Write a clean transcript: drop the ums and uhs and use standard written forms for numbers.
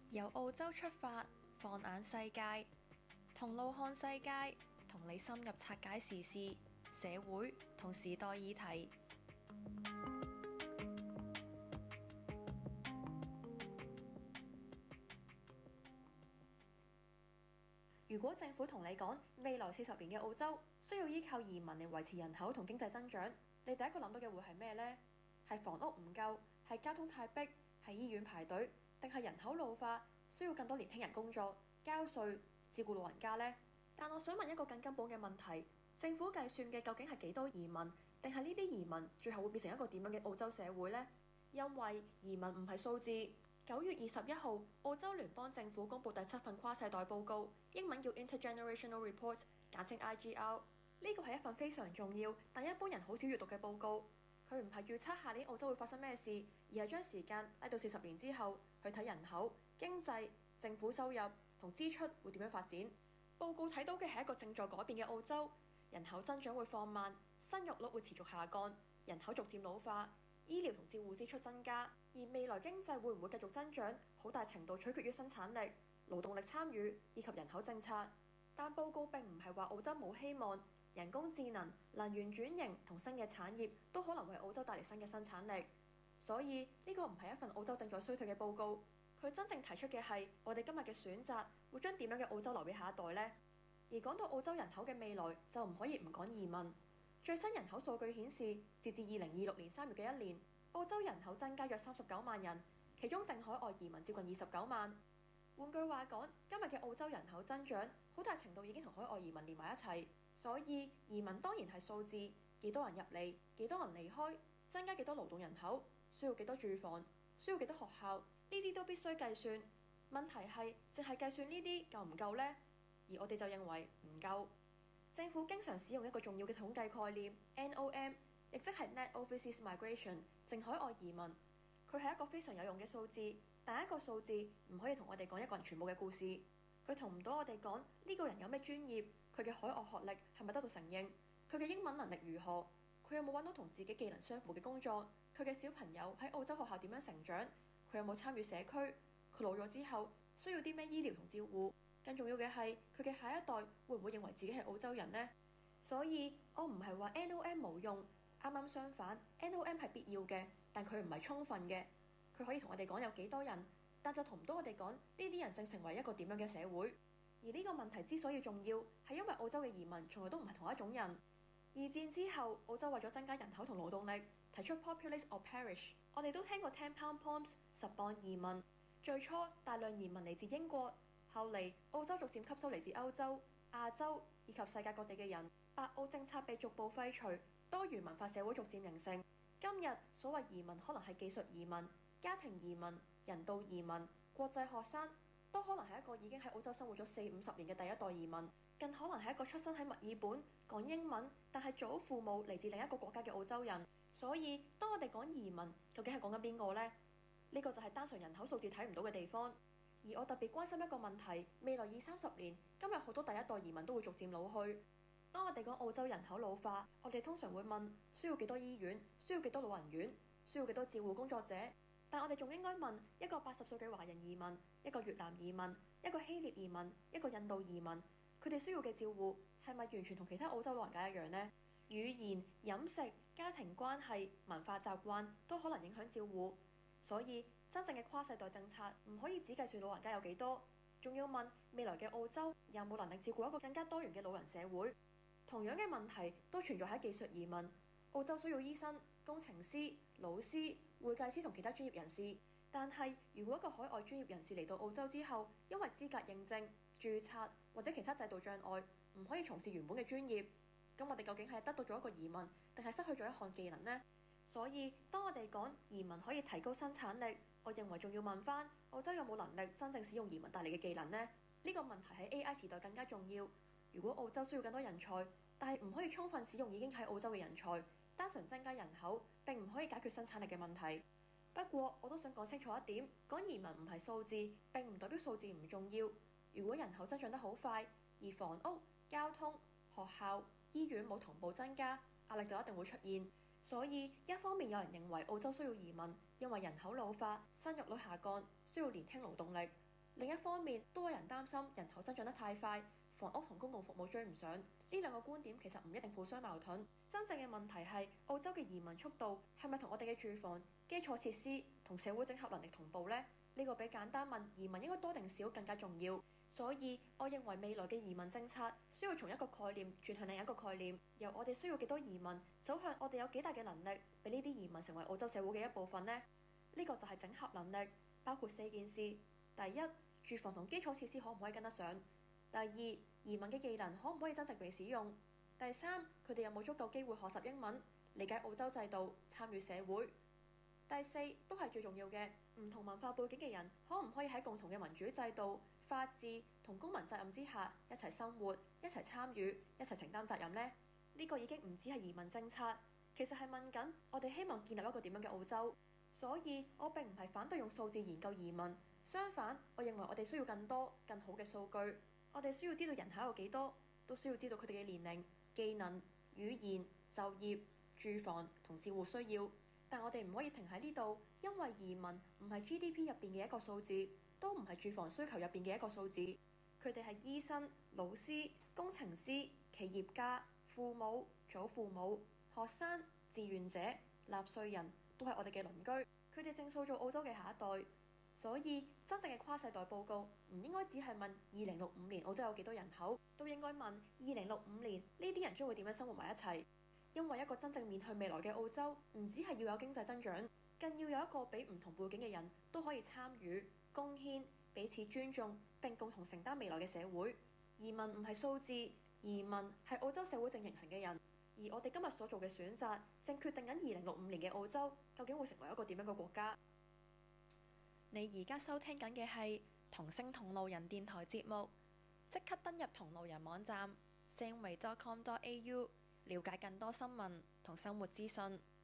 由澳洲出發，放眼世界，同路看世界，同你深入拆解時事、社會同時代議題。如果政府同你講未來40年嘅澳洲需要依靠移民嚟維持人口同經濟增長，你第一個諗到嘅會係咩呢？係房屋唔夠，係交通太逼，係醫院排隊，定係人口老化需要更多年輕人工作、交稅、照顧老人家呢？但我想問一個更根本嘅問題：政府計算嘅究竟係幾多移民，定係呢啲移民最後會變成一個點樣嘅澳洲社會呢？因為移民唔係數字。9月21號，澳洲聯邦政府公布第7份跨世代報告，英文叫 Intergenerational Report， 簡稱 IGR。呢個係一份非常重要，但一般人好少閱讀嘅報告。佢唔係預測下年澳洲會發生咩事，而係將時間拉到40年之後去睇人口、經濟、政府收入同支出會點樣發展。報告睇到嘅係一個正在改變嘅澳洲，人口增長會放慢，生育率會持續下降，人口逐漸老化，醫療同照護支出增加。而未來經濟會唔會繼續增長，好大程度取決於生產力、勞動力參與以及人口政策。但報告並唔係話澳洲冇希望，人工智能、能源轉型同新嘅產業都可能為澳洲帶嚟新嘅生產力。所以呢個唔係一份澳洲正在衰退嘅報告，佢真正提出嘅係我哋今日嘅選擇會將點樣嘅澳洲留俾下一代呢？而講到澳洲人口嘅未來，就唔可以唔講移民。最新人口數據顯示，截至2026年3月嘅一年，澳洲人口增加約39萬人，其中淨海外移民接近29萬。換句話講，今日嘅澳洲人口增長好大程度已經同海外移民連埋一齊。所以移民當然係數字，幾多人入嚟，幾多人離開，增加幾多勞動人口，需要幾多住房，需要幾多學校，呢啲都必須計算。問題係淨係計算呢啲夠唔夠呢？而我哋就認為唔夠。政府經常使用一個重要嘅統計概念 NOM， 亦即係 Net Overseas Migration， 淨海外移民。佢係一個非常有用嘅數字，但一個數字唔可以同我哋講一個人全部嘅故事。佢同唔到我哋講呢個人有咩專業，佢嘅海外學歷係咪得到承認，佢嘅英文能力如何，佢有冇揾到同自己技能相符嘅工作，佢嘅小朋友喺澳洲學校點樣成長，佢有冇參與社區，佢老咗之後需要啲咩醫療同照顧，更重要嘅係佢嘅下一代會唔會認為自己係澳洲人呢？所以我唔係話 NOM 冇用，啱啱相反， NOM 係必要嘅，但佢唔係充分嘅。佢可以同我哋講有幾多人，但就同唔到我哋講呢啲人正成為一個點樣嘅社會。而呢個問題之所以重要，係因為澳洲嘅移民從來都唔係同一種人。二戰之後，澳洲為咗增加人口同勞動力，提出 populate or perish。我哋都聽過 10 pound poms 10磅移民。最初大量移民嚟自英國，後嚟澳洲逐漸吸收嚟自歐洲、亞洲以及世界各地嘅人。白澳政策被逐步廢除，多元文化社會逐漸形成。今日所謂移民可能係技術移民、家庭移民、人道移民、國際學生，都可能係一個已經喺澳洲生活咗40-50年嘅第一代移民，更可能係一個出生喺墨爾本、講英文，但係祖父母嚟自另一個國家嘅澳洲人。所以當我哋講移民，究竟係講緊邊個呢？呢個就係單純人口數字睇唔到嘅地方。而我特別關心一個問題：未來20-30年，今日好多第一代移民都會逐漸老去。當我哋講澳洲人口老化，我哋通常會問需要幾多醫院，需要幾多老人院，需要幾多照護工作者。但我哋仲應該問一個80歲嘅華人移民，一個越南移民，一個希臘移民，一個印度移民，佢哋需要嘅照護係咪完全同其他澳洲老人家一樣呢？語言、飲食、家庭關係、文化習慣都可能影響照護。所以真正嘅跨世代政策唔可以只計算老人家有幾多，仲要問未來嘅澳洲有冇能力照顧一個更加多元嘅老人社會。同樣嘅問題都存在喺技術移民。澳洲需要醫生、工程師、老師、會計師同其他專業人士，但係如果一個海外專業人士嚟到澳洲之後，因為資格認證、註冊或者其他制度障礙，唔可以從事原本嘅專業，咁我哋究竟係得到咗一個移民，定係失去咗一項技能呢？所以當我哋講移民可以提高生產力，我認為仲要問翻澳洲有冇能力真正使用移民帶嚟嘅技能呢？呢個問題喺 AI 時代更加重要。如果澳洲需要更多人才，但係唔可以充分使用已經喺澳洲嘅人才，單純增加人口並唔可以解決生產力嘅問題。不過我都想講清楚一點，講移民唔係數字，並唔代表數字唔重要。如果人口增長得好快，而房屋、交通、學校、醫院冇同步增加，壓力就一定會出現。所以一方面有人認為澳洲需要移民，因為人口老化、生育率下降，需要年輕勞動力。 另一方面，都有人擔心人口增長得太快，房屋同公共服務追唔上。呢兩個觀點其實唔一定互相矛盾。真正嘅問題係澳洲嘅移民速度係咪同我哋嘅住房、基礎設施同社會整合能力同步呢？呢個比簡單問移民應該多定少更加重要。所以，我認為未來嘅移民政策需要從一個概念轉向另一個概念，由我哋需要幾多移民走向我哋有幾大嘅能力，俾呢啲移民成為澳洲社會嘅一部分呢？呢個就係整合能力，包括4件事。第一，住房同基礎設施可唔可以跟得上？第二，移民嘅技能可唔可以真正被使用？第三，佢哋有冇足夠機會學習英文、理解澳洲制度、參與社會？第四，都係最重要嘅，唔同文化背景嘅人可唔可以喺共同嘅民主制度、法治同公民責任之下一齊生活、一齊參與、一齊承擔責任呢？呢個已經唔止係移民政策，其實係問緊我哋希望建立一個點樣嘅澳洲。所以我並唔係反對用數字研究移民，相反，我認為我哋需要更多、更好嘅數據。我哋需要知道人口有幾多，都需要知道佢哋嘅年齡、技能、語言、就業、住房同照護需要。但我哋唔可以停喺呢度，因為移民唔係 GDP 入邊嘅一個數字，都唔係住房需求入邊嘅一個數字。佢哋係醫生、老師、工程師、企業家、父母、祖父母、學生、志願者、納稅人，都係我哋嘅鄰居。佢哋正塑造澳洲嘅下一代。所以真正嘅跨世代報告唔應該只係問2065年澳洲有幾多人口，都應該問2065年呢啲人將會點樣生活埋一齊。因為一個真正面向未來嘅澳洲，唔只係要有經濟增長，更要有一個俾唔同背景嘅人都可以參與、貢獻、彼此尊重並共同承擔未來嘅社會。移民唔係數字，移民係澳洲社會正形成嘅人。而我哋今日所做嘅選擇，正決定緊2065年嘅澳洲究竟會成為一個點樣嘅國家。你而家收聽緊嘅係同聲同路人電台節目，即刻登入同路人網站 sangway.com.au 了解更多新聞同生活資訊。